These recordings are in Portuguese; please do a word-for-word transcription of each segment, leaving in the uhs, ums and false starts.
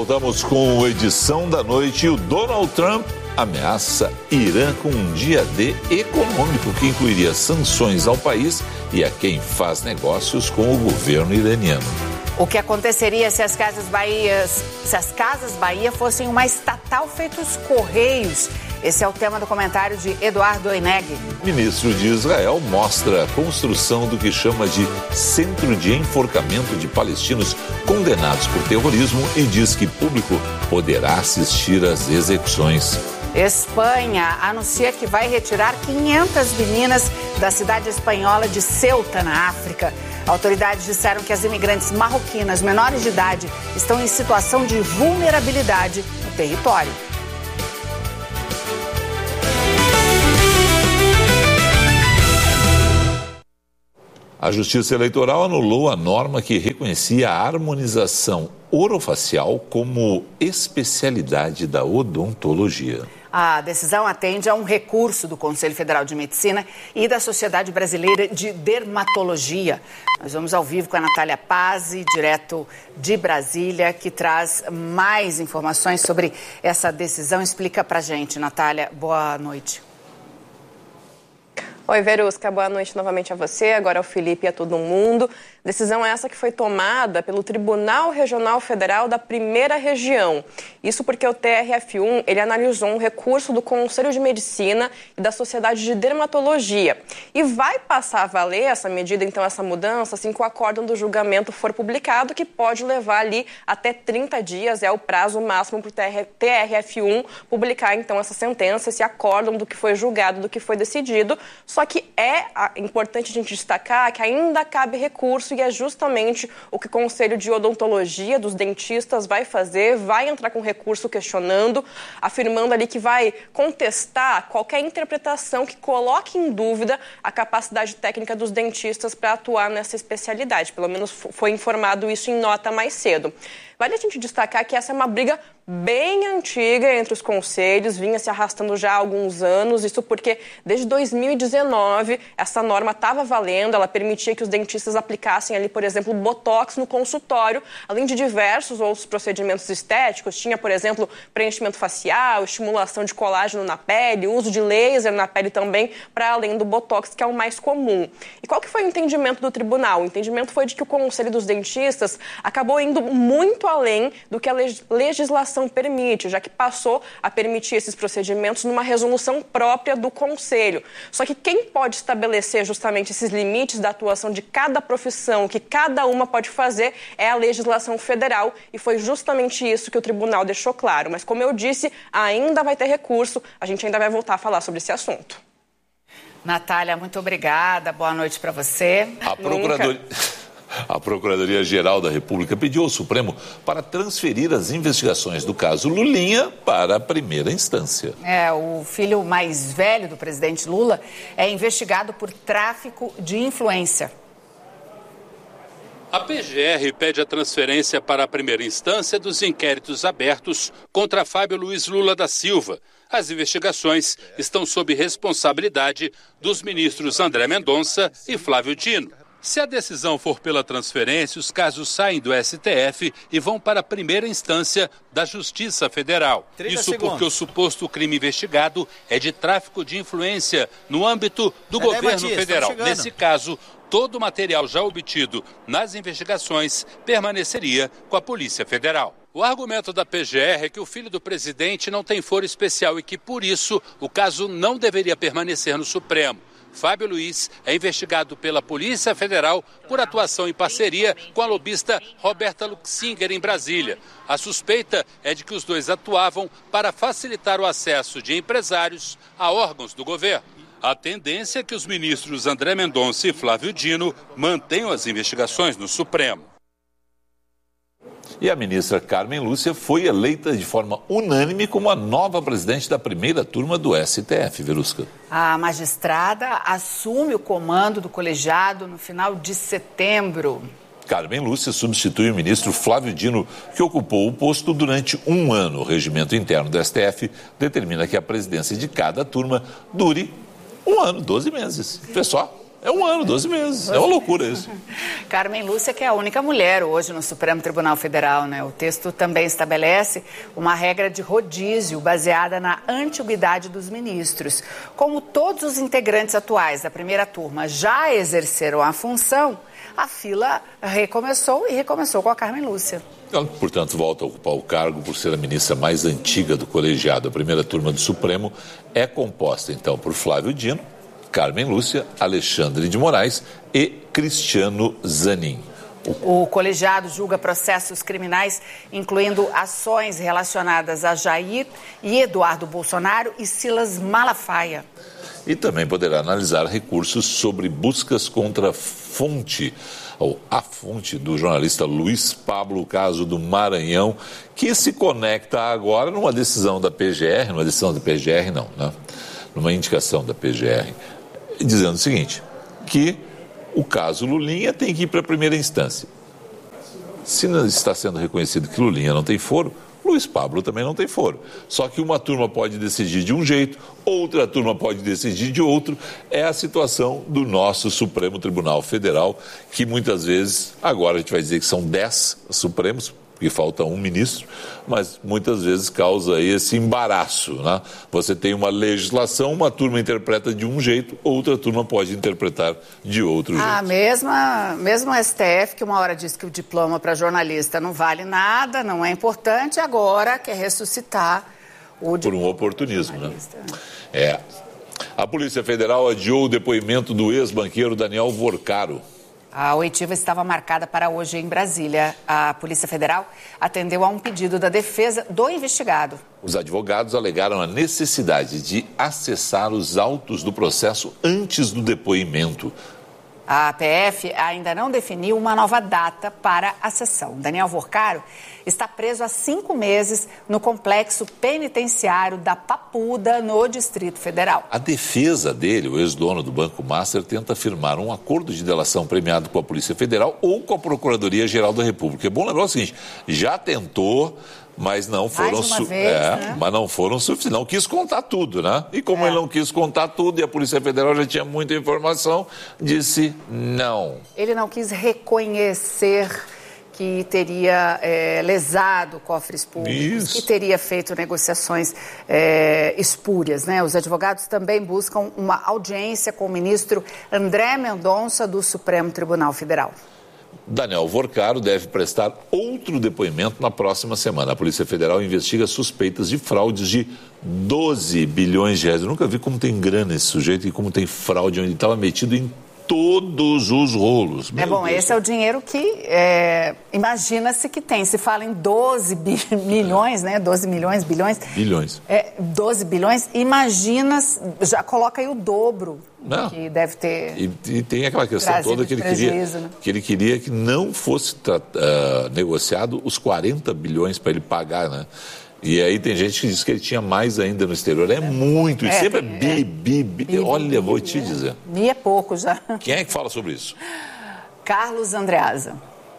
voltamos com a edição da noite. O Donald Trump ameaça Irã com um dia D econômico que incluiria sanções ao país e a quem faz negócios com o governo iraniano. O que aconteceria se as Casas Bahia, se as Casas Bahia fossem uma estatal feita os Correios? Esse é o tema do comentário de Eduardo Oineg. O ministro de Israel mostra a construção do que chama de centro de enforcamento de palestinos condenados por terrorismo e diz que público poderá assistir às execuções. Espanha anuncia que vai retirar quinhentas meninas da cidade espanhola de Ceuta, na África. Autoridades disseram que as imigrantes marroquinas menores de idade estão em situação de vulnerabilidade no território. A Justiça Eleitoral anulou a norma que reconhecia a harmonização orofacial como especialidade da odontologia. A decisão atende a um recurso do Conselho Federal de Medicina e da Sociedade Brasileira de Dermatologia. Nós vamos ao vivo com a Natália Pazzi, direto de Brasília, que traz mais informações sobre essa decisão. Explica pra gente, Natália. Boa noite. Oi, Verusca, boa noite novamente a você, agora ao Felipe e a todo mundo. Decisão essa que foi tomada pelo Tribunal Regional Federal da Primeira Região. Isso porque o T R F um, ele analisou um recurso do Conselho de Medicina e da Sociedade de Dermatologia. E vai passar a valer essa medida, então, essa mudança, assim que o acórdão do julgamento for publicado, que pode levar ali até trinta dias, é o prazo máximo para o T R F um publicar, então, essa sentença, esse acórdão do que foi julgado, do que foi decidido. Só que é importante a gente destacar que ainda cabe recurso e é justamente o que o Conselho de Odontologia dos dentistas vai fazer, vai entrar com recurso questionando, afirmando ali que vai contestar qualquer interpretação que coloque em dúvida a capacidade técnica dos dentistas para atuar nessa especialidade. Pelo menos foi informado isso em nota mais cedo. Vale a gente destacar que essa é uma briga bem antiga entre os conselhos, vinha se arrastando já há alguns anos, isso porque desde dois mil e dezenove essa norma estava valendo, ela permitia que os dentistas aplicassem ali, por exemplo, botox no consultório, além de diversos outros procedimentos estéticos, tinha, por exemplo, preenchimento facial, estimulação de colágeno na pele, uso de laser na pele também, para além do botox, que é o mais comum. E qual que foi o entendimento do tribunal? O entendimento foi de que o Conselho dos Dentistas acabou indo muito além do que a legislação permite, já que passou a permitir esses procedimentos numa resolução própria do Conselho. Só que quem pode estabelecer justamente esses limites da atuação de cada profissão, que cada uma pode fazer, é a legislação federal, e foi justamente isso que o tribunal deixou claro. Mas, como eu disse, ainda vai ter recurso, a gente ainda vai voltar a falar sobre esse assunto. Natália, muito obrigada, boa noite para você. A procuradora... A Procuradoria-Geral da República pediu ao Supremo para transferir as investigações do caso Lulinha para a primeira instância. É, o filho mais velho do presidente Lula é investigado por tráfico de influência. A P G R pede a transferência para a primeira instância dos inquéritos abertos contra Fábio Luiz Lula da Silva. As investigações estão sob responsabilidade dos ministros André Mendonça e Flávio Dino. Se a decisão for pela transferência, os casos saem do S T F e vão para a primeira instância da Justiça Federal. Isso porque o suposto crime investigado é de tráfico de influência no âmbito do governo federal. Nesse caso, todo o material já obtido nas investigações permaneceria com a Polícia Federal. O argumento da P G R é que o filho do presidente não tem foro especial e que, por isso, o caso não deveria permanecer no Supremo. Fábio Luiz é investigado pela Polícia Federal por atuação em parceria com a lobista Roberta Luxinger em Brasília. A suspeita é de que os dois atuavam para facilitar o acesso de empresários a órgãos do governo. A tendência é que os ministros André Mendonça e Flávio Dino mantenham as investigações no Supremo. E a ministra Carmen Lúcia foi eleita de forma unânime como a nova presidente da primeira turma do S T F, Verusca. A magistrada assume o comando do colegiado no final de setembro. Carmen Lúcia substitui o ministro Flávio Dino, que ocupou o posto durante um ano. O regimento interno do S T F determina que a presidência de cada turma dure um ano, doze meses. Pessoal, É um ano, doze meses. É uma loucura isso. Carmen Lúcia, que é a única mulher hoje no Supremo Tribunal Federal, né? O texto também estabelece uma regra de rodízio baseada na antiguidade dos ministros. Como todos os integrantes atuais da primeira turma já exerceram a função, a fila recomeçou e recomeçou com a Carmen Lúcia. Ela, portanto, volta a ocupar o cargo por ser a ministra mais antiga do colegiado. A primeira turma do Supremo é composta, então, por Flávio Dino, Carmen Lúcia, Alexandre de Moraes e Cristiano Zanin. O... o colegiado julga processos criminais, incluindo ações relacionadas a Jair e Eduardo Bolsonaro e Silas Malafaia. E também poderá analisar recursos sobre buscas contra a fonte, ou a fonte do jornalista Luiz Pablo, o caso do Maranhão, que se conecta agora numa decisão da P G R, numa decisão da P G R não, né? Numa indicação da P G R, dizendo o seguinte, que o caso Lulinha tem que ir para a primeira instância. Se não está sendo reconhecido que Lulinha não tem foro, Luiz Pablo também não tem foro. Só que uma turma pode decidir de um jeito, outra turma pode decidir de outro. É a situação do nosso Supremo Tribunal Federal, que muitas vezes, agora a gente vai dizer que são dez Supremos, porque falta um ministro, mas muitas vezes causa esse embaraço, né? Você tem uma legislação, uma turma interpreta de um jeito, outra turma pode interpretar de outro jeito. A mesma, mesmo o S T F, que uma hora disse que o diploma para jornalista não vale nada, não é importante, agora quer ressuscitar o diploma. Por um oportunismo, né? É. A Polícia Federal adiou o depoimento do ex-banqueiro Daniel Vorcaro. A oitiva estava marcada para hoje em Brasília. A Polícia Federal atendeu a um pedido da defesa do investigado. Os advogados alegaram a necessidade de acessar os autos do processo antes do depoimento. A P F ainda não definiu uma nova data para a sessão. Daniel Vorcaro está preso há cinco meses no complexo penitenciário da Papuda, no Distrito Federal. A defesa dele, o ex-dono do Banco Master, tenta firmar um acordo de delação premiado com a Polícia Federal ou com a Procuradoria-Geral da República. É bom lembrar o seguinte, já tentou, mas não foram su- vez, é, né? mas não foram suficientes. Não quis contar tudo, né? E como é. ele não quis contar tudo e a Polícia Federal já tinha muita informação, disse não. Ele não quis reconhecer que teria é, lesado cofres públicos, Isso. que teria feito negociações é, espúrias, né? Os advogados também buscam uma audiência com o ministro André Mendonça do Supremo Tribunal Federal. Daniel Vorcaro deve prestar outro depoimento na próxima semana. A Polícia Federal investiga suspeitas de fraudes de doze bilhões de reais. Eu nunca vi como tem grana esse sujeito e como tem fraude, onde ele estava metido em todos os rolos. Meu é bom, Deus. Esse é o dinheiro que é, imagina-se que tem. Se fala em doze milhões, né? doze milhões, bilhões. Bilhões. É, doze bilhões, imagina, já coloca aí o dobro não. que deve ter. E, e tem aquela questão toda que ele queria, né? que ele queria que não fosse uh, negociado os quarenta bilhões para ele pagar, né? E aí tem gente que diz que ele tinha mais ainda no exterior. É, é muito, e é, sempre tem, é bi, bi, bi. bi Olha, bi, vou te é. dizer. Bi é pouco já. Quem é que fala sobre isso? Carlos Andreasa.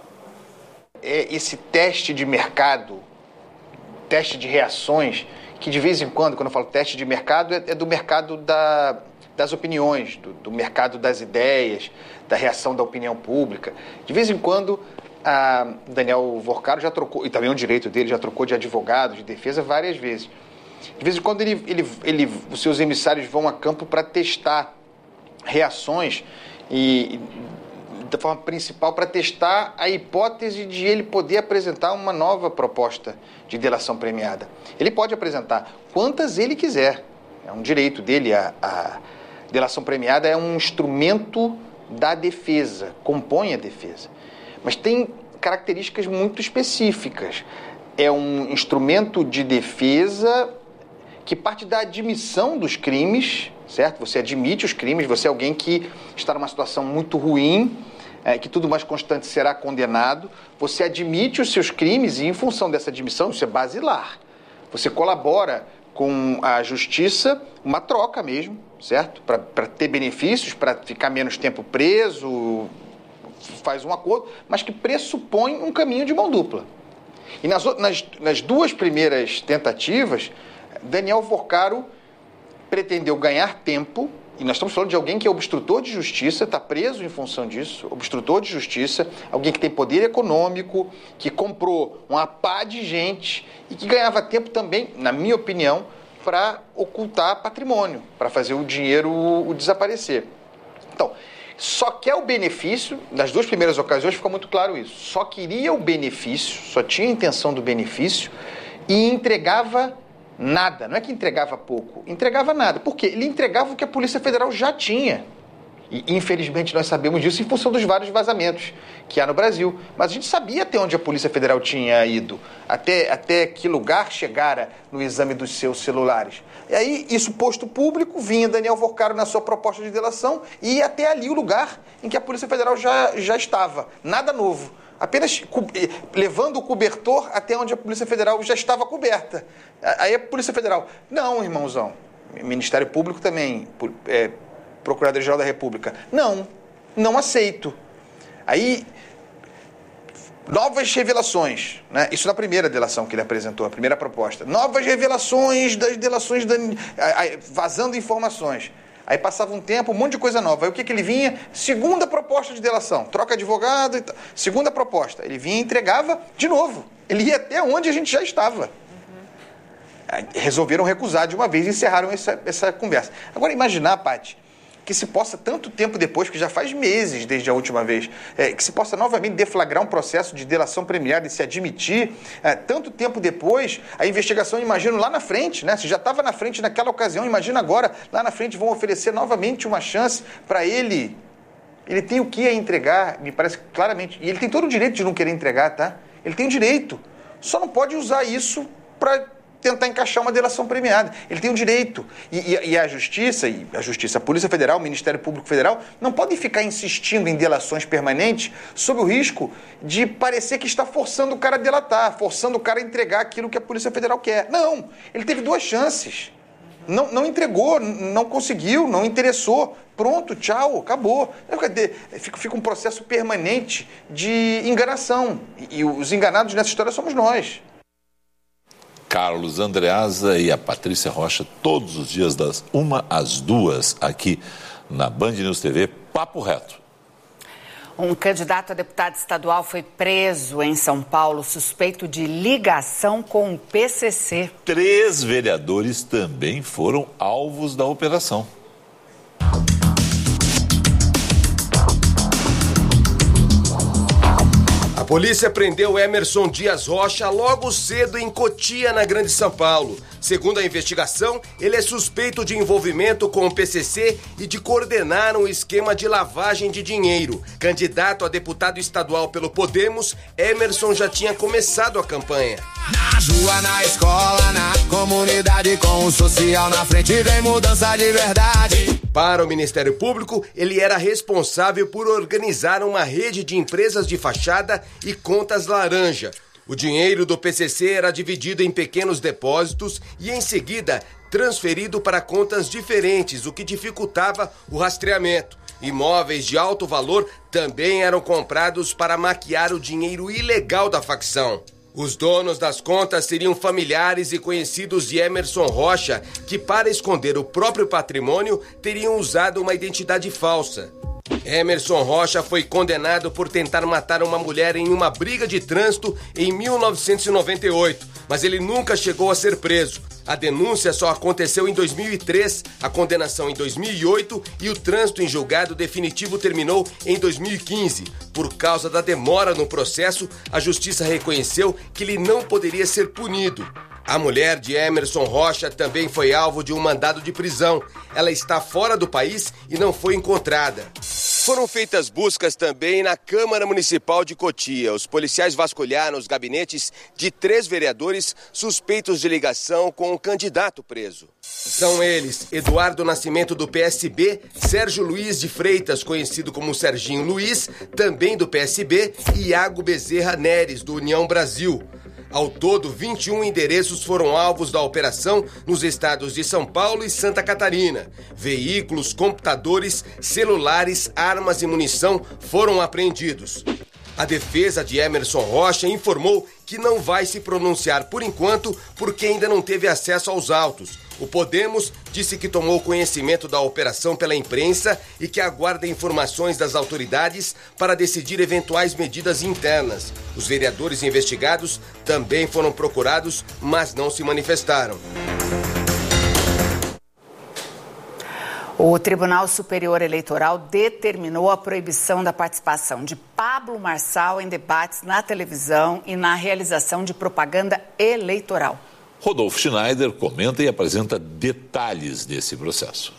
É esse teste de mercado, teste de reações, que de vez em quando, quando eu falo teste de mercado, é, é do mercado da, das opiniões, do, do mercado das ideias, da reação da opinião pública. De vez em quando, a Daniel Vorcaro já trocou, e também é um direito dele, já trocou de advogado, de defesa várias vezes. De vez em quando, ele, ele, ele, os seus emissários vão a campo para testar reações e, da forma principal, para testar a hipótese de ele poder apresentar uma nova proposta de delação premiada. Ele pode apresentar quantas ele quiser, é um direito dele. A, a delação premiada é um instrumento da defesa, compõe a defesa. Mas tem características muito específicas. É um instrumento de defesa que parte da admissão dos crimes, certo? Você admite os crimes, você é alguém que está numa situação muito ruim, é, que tudo mais constante será condenado. Você admite os seus crimes e, em função dessa admissão, isso é basilar. Você colabora com a justiça, uma troca mesmo, certo? Para ter benefícios, para ficar menos tempo preso, faz um acordo, mas que pressupõe um caminho de mão dupla. E nas, nas, nas duas primeiras tentativas, Daniel Vorcaro pretendeu ganhar tempo E nós estamos falando de alguém que é obstrutor de justiça, está preso em função disso, obstrutor de justiça, alguém que tem poder econômico, que comprou uma pá de gente e que ganhava tempo também, na minha opinião, para ocultar patrimônio, para fazer o dinheiro o desaparecer. Então, só quer o benefício, nas duas primeiras ocasiões ficou muito claro isso, só queria o benefício, só tinha a intenção do benefício e entregava nada. Não é que entregava pouco, entregava nada. Por quê? Ele entregava o que a Polícia Federal já tinha. E, infelizmente, nós sabemos disso em função dos vários vazamentos que há no Brasil. Mas a gente sabia até onde a Polícia Federal tinha ido, até, até que lugar chegara no exame dos seus celulares. E aí, isso posto público, vinha Daniel Vorcaro na sua proposta de delação e ia até ali o lugar em que a Polícia Federal já, já estava. Nada novo. Apenas levando o cobertor até onde a Polícia Federal já estava coberta. Aí a Polícia Federal, não, irmãozão, Ministério Público também, é, Procuradoria-Geral da República, não, não aceito. Aí, novas revelações, né? Isso na primeira delação que ele apresentou, a primeira proposta. Novas revelações das delações, da, vazando informações. Aí passava um tempo, um monte de coisa nova. Aí o que, que ele vinha? Segunda proposta de delação. Troca advogado e tal. Segunda proposta. Ele vinha e entregava de novo. Ele ia até onde a gente já estava. Uhum. Resolveram recusar de uma vez e encerraram essa, essa conversa. Agora, imaginar, Paty, que se possa tanto tempo depois, que já faz meses desde a última vez, é, que se possa novamente deflagrar um processo de delação premiada e se admitir, é, tanto tempo depois, a investigação, imagino, lá na frente, né? Se já estava na frente naquela ocasião, imagina agora, lá na frente vão oferecer novamente uma chance para ele. Ele tem o que a entregar, me parece claramente, e ele tem todo o direito de não querer entregar, tá? Ele tem o direito, só não pode usar isso para tentar encaixar uma delação premiada. Ele tem o direito. E, e, e a Justiça, e a Justiça, a Polícia Federal, o Ministério Público Federal, não podem ficar insistindo em delações permanentes sob o risco de parecer que está forçando o cara a delatar, forçando o cara a entregar aquilo que a Polícia Federal quer. Não. Ele teve duas chances. Não, não entregou, não conseguiu, não interessou. Pronto, tchau, acabou. Fica, fica um processo permanente de enganação. E, e os enganados nessa história somos nós. Carlos Andreasa e a Patrícia Rocha, todos os dias das uma às duas, aqui na Band News T V, Papo Reto. Um candidato a deputado estadual foi preso em São Paulo, suspeito de ligação com o P C C. Três vereadores também foram alvos da operação. A polícia prendeu Emerson Dias Rocha logo cedo em Cotia, na Grande São Paulo. Segundo a investigação, ele é suspeito de envolvimento com o P C C e de coordenar um esquema de lavagem de dinheiro. Candidato a deputado estadual pelo Podemos, Emerson já tinha começado a campanha. Na rua, na escola, na comunidade, com o social na frente, vem mudança de verdade. Para o Ministério Público, ele era responsável por organizar uma rede de empresas de fachada e contas laranja. O dinheiro do P C C era dividido em pequenos depósitos e, em seguida, transferido para contas diferentes, o que dificultava o rastreamento. Imóveis de alto valor também eram comprados para maquiar o dinheiro ilegal da facção. Os donos das contas seriam familiares e conhecidos de Emerson Rocha, que, para esconder o próprio patrimônio, teriam usado uma identidade falsa. Emerson Rocha foi condenado por tentar matar uma mulher em uma briga de trânsito em mil novecentos e noventa e oito, mas ele nunca chegou a ser preso. A denúncia só aconteceu em dois mil e três, a condenação em dois mil e oito e o trânsito em julgado definitivo terminou em dois mil e quinze. Por causa da demora no processo, a justiça reconheceu que ele não poderia ser punido. A mulher de Emerson Rocha também foi alvo de um mandado de prisão. Ela está fora do país e não foi encontrada. Foram feitas buscas também na Câmara Municipal de Cotia. Os policiais vasculharam os gabinetes de três vereadores suspeitos de ligação com o candidato preso. São eles Eduardo Nascimento, do P S B, Sérgio Luiz de Freitas, conhecido como Serginho Luiz, também do P S B, e Iago Bezerra Neres, do União Brasil. Ao todo, vinte e um endereços foram alvos da operação nos estados de São Paulo e Santa Catarina. Veículos, computadores, celulares, armas e munição foram apreendidos. A defesa de Emerson Rocha informou que não vai se pronunciar por enquanto porque ainda não teve acesso aos autos. O Podemos disse que tomou conhecimento da operação pela imprensa e que aguarda informações das autoridades para decidir eventuais medidas internas. Os vereadores investigados também foram procurados, mas não se manifestaram. O Tribunal Superior Eleitoral determinou a proibição da participação de Pablo Marçal em debates na televisão e na realização de propaganda eleitoral. Rodolfo Schneider comenta e apresenta detalhes desse processo.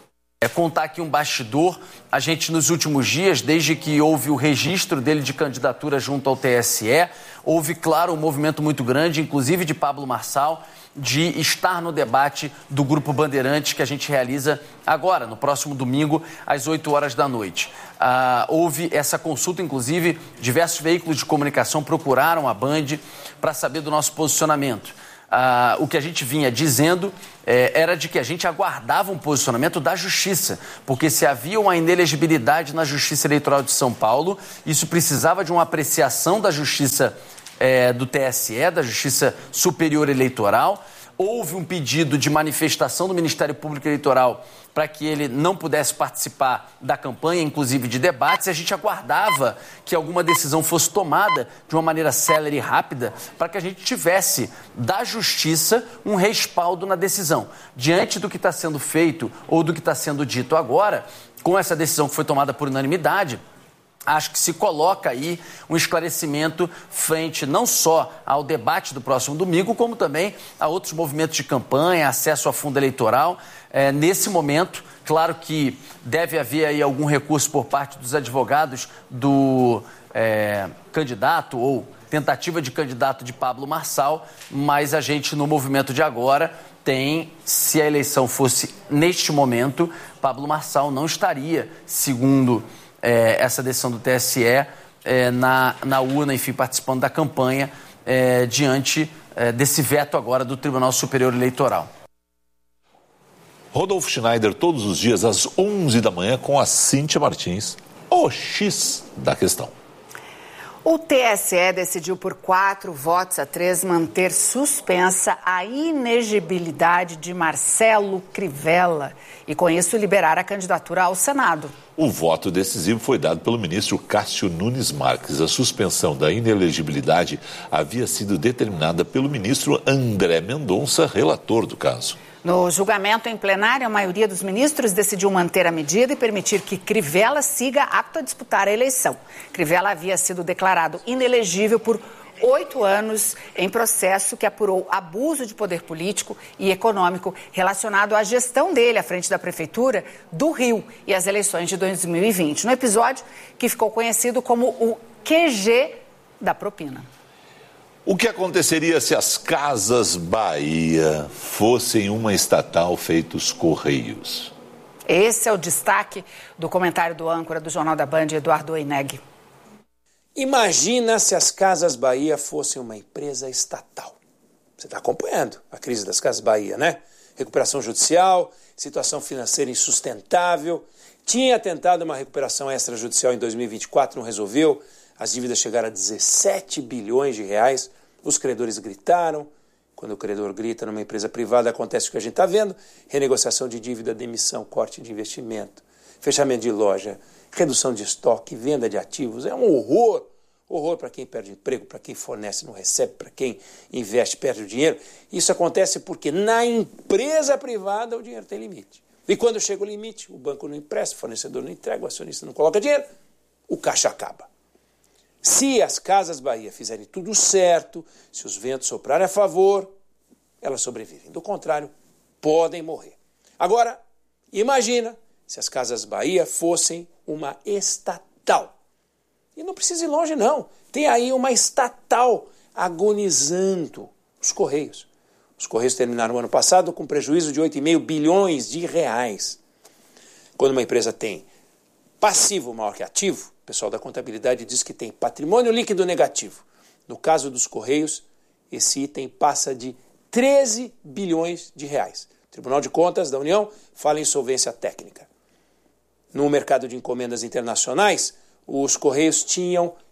É contar aqui um bastidor. A gente, nos últimos dias, desde que houve o registro dele de candidatura junto ao T S E, houve, claro, um movimento muito grande, inclusive de Pablo Marçal, de estar no debate do Grupo Bandeirantes que a gente realiza agora, no próximo domingo, às oito horas da noite. Ah, houve essa consulta, inclusive, diversos veículos de comunicação procuraram a Band para saber do nosso posicionamento. Ah, o que a gente vinha dizendo eh, era de que a gente aguardava um posicionamento da Justiça, porque se havia uma inelegibilidade na Justiça Eleitoral de São Paulo, isso precisava de uma apreciação da Justiça É, do T S E, da Justiça Superior Eleitoral. Houve um pedido de manifestação do Ministério Público Eleitoral para que ele não pudesse participar da campanha, inclusive de debates, e a gente aguardava que alguma decisão fosse tomada de uma maneira célere e rápida para que a gente tivesse da Justiça um respaldo na decisão. Diante do que está sendo feito ou do que está sendo dito agora, com essa decisão que foi tomada por unanimidade, acho que se coloca aí um esclarecimento frente não só ao debate do próximo domingo, como também a outros movimentos de campanha, acesso a fundo eleitoral. É, nesse momento, claro que deve haver aí algum recurso por parte dos advogados do é, candidato ou tentativa de candidato de Pablo Marçal, mas a gente, no movimento de agora, tem, se a eleição fosse neste momento, Pablo Marçal não estaria, segundo É, essa decisão do T S E é, na, na urna, enfim, participando da campanha é, diante é, desse veto agora do Tribunal Superior Eleitoral. Rodolfo Schneider, todos os dias às onze da manhã com a Cíntia Martins, o X da questão. O T S E decidiu por quatro votos a três manter suspensa a inegibilidade de Marcelo Crivella e, com isso, liberar a candidatura ao Senado. O voto decisivo foi dado pelo ministro Cássio Nunes Marques. A suspensão da inelegibilidade havia sido determinada pelo ministro André Mendonça, relator do caso. No julgamento em plenário, a maioria dos ministros decidiu manter a medida e permitir que Crivella siga apto a disputar a eleição. Crivella havia sido declarado inelegível por oito anos em processo que apurou abuso de poder político e econômico relacionado à gestão dele à frente da Prefeitura do Rio e às eleições de dois mil e vinte, no episódio que ficou conhecido como o Q G da propina. O que aconteceria se as Casas Bahia fossem uma estatal feita os Correios? Esse é o destaque do comentário do âncora do Jornal da Band, Eduardo Oineg. Imagina se as Casas Bahia fossem uma empresa estatal. Você está acompanhando a crise das Casas Bahia, né? Recuperação judicial, situação financeira insustentável. Tinha tentado uma recuperação extrajudicial em dois mil e vinte e quatro, não resolveu. As dívidas chegaram a dezessete bilhões de reais. Os credores gritaram. Quando o credor grita numa empresa privada, acontece o que a gente está vendo. Renegociação de dívida, demissão, corte de investimento, fechamento de loja, redução de estoque, venda de ativos. É um horror. Horror para quem perde emprego, para quem fornece não recebe, para quem investe perde o dinheiro. Isso acontece porque na empresa privada o dinheiro tem limite. E quando chega o limite, o banco não empresta, o fornecedor não entrega, o acionista não coloca dinheiro, o caixa acaba. Se as Casas Bahia fizerem tudo certo, se os ventos soprarem a favor, elas sobrevivem. Do contrário, podem morrer. Agora, imagina se as Casas Bahia fossem uma estatal. E não precisa ir longe, não. Tem aí uma estatal agonizando, os Correios. Os Correios terminaram o ano passado com prejuízo de oito vírgula cinco bilhões de reais. Quando uma empresa tem passivo maior que ativo, o pessoal da contabilidade diz que tem patrimônio líquido negativo. No caso dos Correios, esse item passa de treze bilhões de reais. O Tribunal de Contas da União fala em insolvência técnica. No mercado de encomendas internacionais, os Correios tinham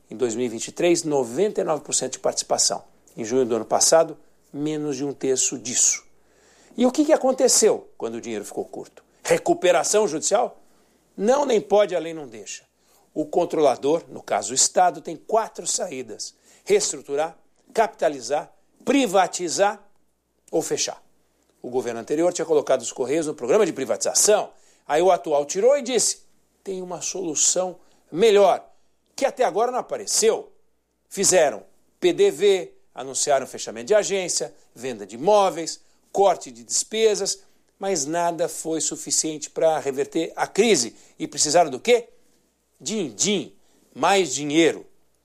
Em dois mil e vinte e três, noventa e nove por cento de participação. Em junho do ano passado, menos de um terço disso. E o que, que aconteceu quando o dinheiro ficou curto? Recuperação judicial? Não, nem pode, a lei não deixa. O controlador, no caso o Estado, tem quatro saídas: reestruturar, capitalizar, privatizar ou fechar. O governo anterior tinha colocado os Correios no programa de privatização. Aí o atual tirou e disse: tem uma solução melhor, que até agora não apareceu. Fizeram P D V, anunciaram fechamento de agência, venda de imóveis, corte de despesas, mas nada foi suficiente para reverter a crise. E precisaram do quê? Din-din, mais dinheiro.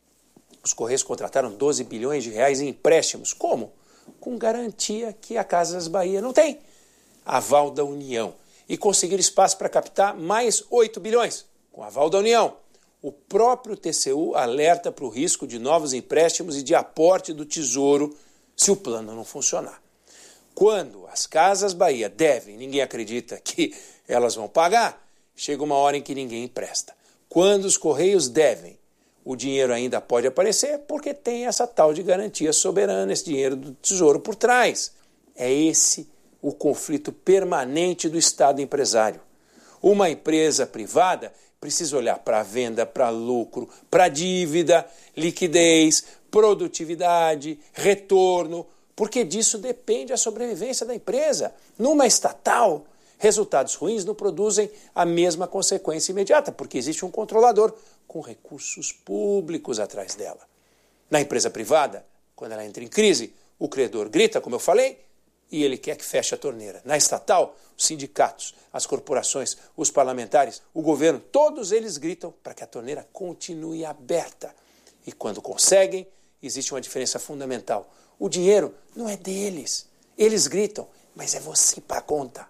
Os Correios contrataram doze bilhões de reais em empréstimos. Como? Com garantia que a Casas Bahia não tem. Aval da União. E conseguiram espaço para captar mais oito bilhões, com aval da União. O próprio T C U alerta para o risco de novos empréstimos e de aporte do Tesouro se o plano não funcionar. Quando as Casas Bahia devem, ninguém acredita que elas vão pagar, chega uma hora em que ninguém empresta. Quando os Correios devem, o dinheiro ainda pode aparecer porque tem essa tal de garantia soberana, esse dinheiro do Tesouro por trás. É esse o conflito permanente do Estado empresário. Uma empresa privada precisa olhar para a venda, para lucro, para dívida, liquidez, produtividade, retorno, porque disso depende a sobrevivência da empresa. Numa estatal, resultados ruins não produzem a mesma consequência imediata, porque existe um controlador com recursos públicos atrás dela. Na empresa privada, quando ela entra em crise, o credor grita, como eu falei, e ele quer que feche a torneira. Na estatal, os sindicatos, as corporações, os parlamentares, o governo, todos eles gritam para que a torneira continue aberta. E quando conseguem, existe uma diferença fundamental. O dinheiro não é deles. Eles gritam, mas é você que paga a conta.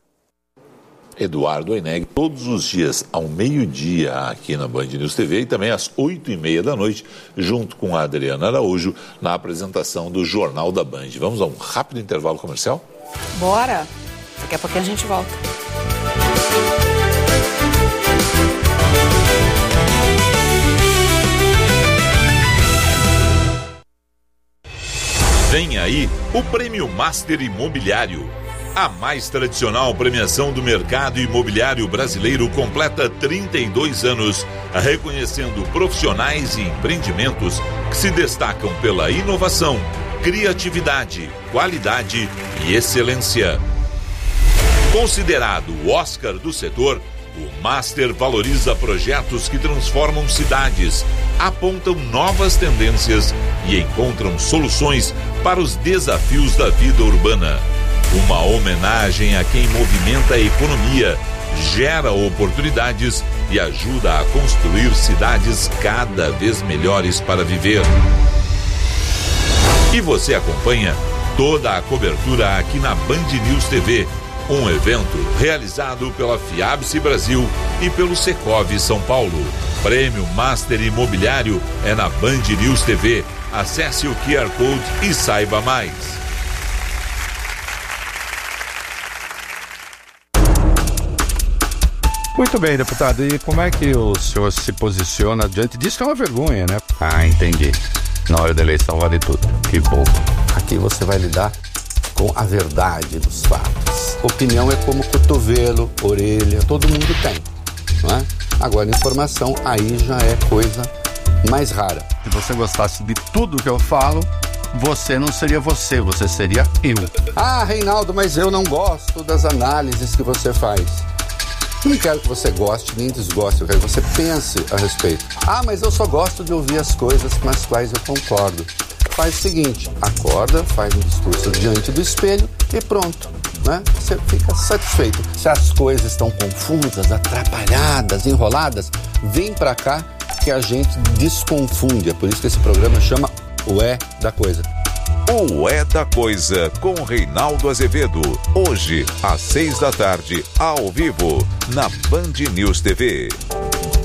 Eduardo Oineg, todos os dias ao meio-dia aqui na Band News T V e também às oito e meia da noite, junto com a Adriana Araújo, na apresentação do Jornal da Band. Vamos a um rápido intervalo comercial? Bora! Daqui a pouquinho a gente volta. Vem aí o Prêmio Master Imobiliário. A mais tradicional premiação do mercado imobiliário brasileiro completa trinta e dois anos, reconhecendo profissionais e empreendimentos que se destacam pela inovação, criatividade, qualidade e excelência. Considerado o Oscar do setor, o Master valoriza projetos que transformam cidades, apontam novas tendências e encontram soluções para os desafios da vida urbana. Uma homenagem a quem movimenta a economia, gera oportunidades e ajuda a construir cidades cada vez melhores para viver. E você acompanha toda a cobertura aqui na Band News T V, um evento realizado pela Fiabse Brasil e pelo Secov São Paulo. Prêmio Master Imobiliário é na Band News T V. Acesse o Q R Code e saiba mais. Muito bem, deputado. E como é que o senhor se posiciona diante disso? Que é uma vergonha, né? Ah, entendi. Na hora da eleição vale tudo. Que bom. Aqui você vai lidar com a verdade dos fatos. Opinião é como cotovelo, orelha, todo mundo tem, não é? Agora, informação aí já é coisa mais rara. Se você gostasse de tudo que eu falo, você não seria você, você seria eu. Ah, Reinaldo, mas eu não gosto das análises que você faz. Não quero que você goste nem desgoste, eu quero que você pense a respeito. Ah, mas eu só gosto de ouvir as coisas com as quais eu concordo. Faz o seguinte, acorda, faz um discurso diante do espelho e pronto, né? Você fica satisfeito. Se as coisas estão confusas, atrapalhadas, enroladas, vem pra cá que a gente desconfunde. É por isso que esse programa chama O É da Coisa. O É da Coisa, com Reinaldo Azevedo. Hoje, às seis da tarde, ao vivo, na Band News T V.